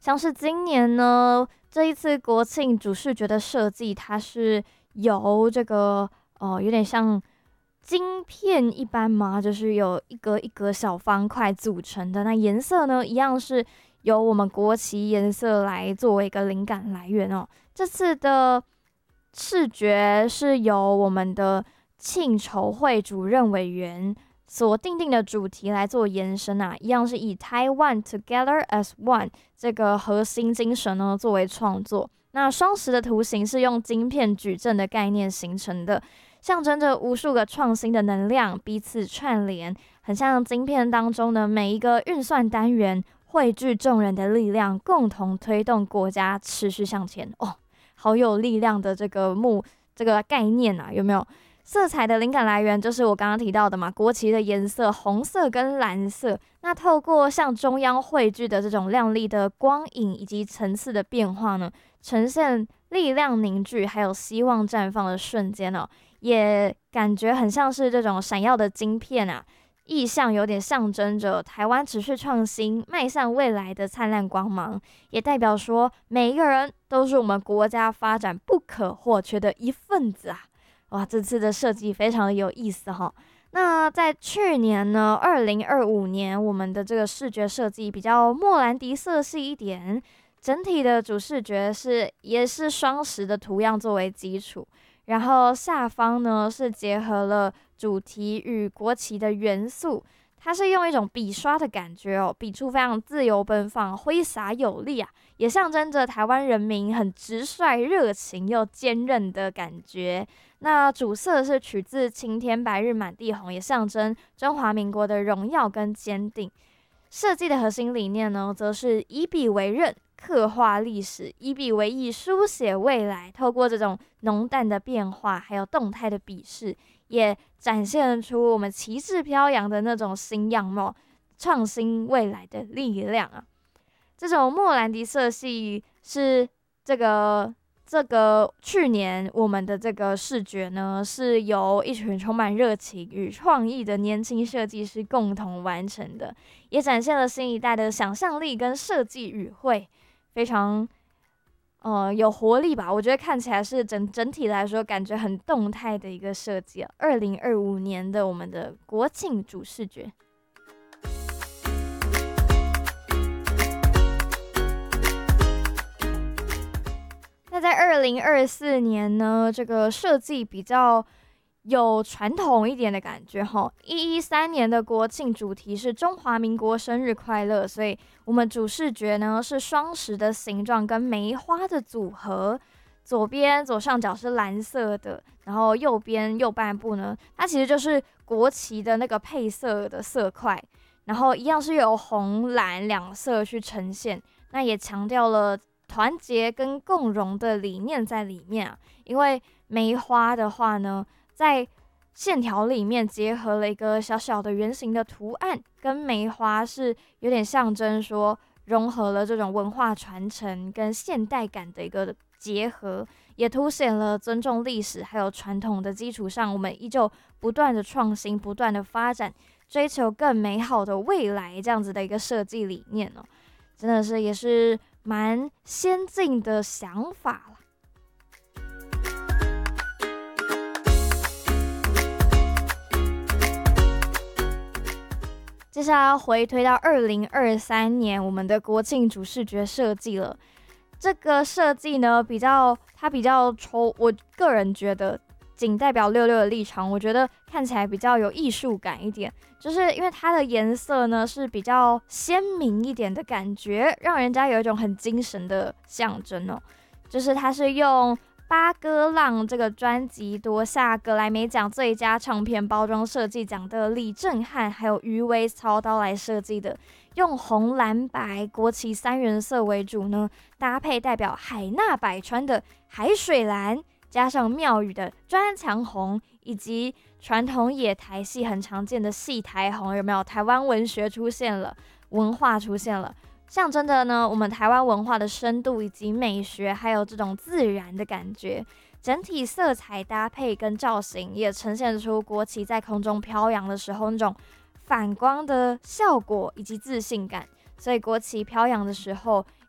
像是今年呢，这一次国庆主视觉的设计，它是由这个有点像晶片一般嘛，就是有一格一格小方块组成的。那颜色呢，一样是由我们国旗颜色来作为一个灵感来源哦。这次的视觉是由我们的庆筹会主任委员所定定的主题来做延伸啊，一样是以 Taiwan Together as One 这个核心精神呢作为创作。那双十的图形是用晶片矩阵的概念形成的，象征着无数个创新的能量彼此串联，很像晶片当中的每一个运算单元汇聚众人的力量，共同推动国家持续向前。哦，好有力量的这个概念啊，有没有？色彩的灵感来源就是我刚刚提到的嘛，国旗的颜色红色跟蓝色。那透过向中央汇聚的这种亮丽的光影以及层次的变化呢，呈现力量凝聚还有希望绽放的瞬间哦，也感觉很像是这种闪耀的晶片啊，意象有点象征着台湾持续创新、迈向未来的灿烂光芒，也代表说每一个人都是我们国家发展不可或缺的一份子啊！哇，这次的设计非常的有意思哈。那在去年呢，2025年，我们的这个视觉设计比较莫兰迪色系一点，整体的主视觉也是双十的图样作为基础，然后下方呢是结合了主题与国旗的元素，它是用一种笔刷的感觉哦，笔触非常自由奔放、挥洒有力啊，也象征着台湾人民很直率、热情又坚韧的感觉。那主色是取自青天白日满地红，也象征中华民国的荣耀跟坚定。设计的核心理念呢，则是以笔为刃，刻画历史；以笔为翼，书写未来。透过这种浓淡的变化，还有动态的笔势，也展现出我们旗帜飘扬的那种新样貌，创新未来的力量啊！这种莫兰迪色系是这个去年我们的这个视觉呢，是由一群充满热情与创意的年轻设计师共同完成的，也展现了新一代的想象力跟设计语汇，非常有活力吧。我觉得看起来是整体来说感觉很动态的一个设计啊。2025年的我们的国庆主视觉。那在2024年呢，这个设计比较有传统一点的感觉哈。113年的国庆主题是中华民国生日快乐，所以我们主视觉呢是双十的形状跟梅花的组合。左上角是蓝色的，然后右半部呢，它其实就是国旗的那个配色的色块，然后一样是由红蓝两色去呈现，那也强调了团结跟共荣的理念在里面啊。因为梅花的话呢，在线条里面结合了一个小小的圆形的图案，跟梅花是有点象征说融合了这种文化传承跟现代感的一个结合，也凸显了尊重历史还有传统的基础上，我们依旧不断的创新、不断的发展，追求更美好的未来这样子的一个设计理念哦，真的是也是蛮先进的想法啦。接下来回推到2023年，我们的国庆主视觉设计了。这个设计呢，它比较抽，我个人觉得仅代表66的立场，我觉得看起来比较有艺术感一点，就是因为它的颜色呢是比较鲜明一点的感觉，让人家有一种很精神的象征哦。就是它是用八哥浪这个专辑夺下格莱美奖最佳唱片包装设计奖的李正翰还有余威操刀来设计的，用红蓝白国旗3原色为主呢，搭配代表海纳百川的海水蓝，加上庙宇的砖墙红，以及传统野台戏很常见的戏台红，有没有？台湾文学出现了，文化出现了，象征着呢我们台湾文化的深度以及美学，还有这种自然的感觉。整体色彩搭配跟造型也呈现出国旗在空中飘扬的时候那种反光的效果以及自信感，所以国旗飘扬的时候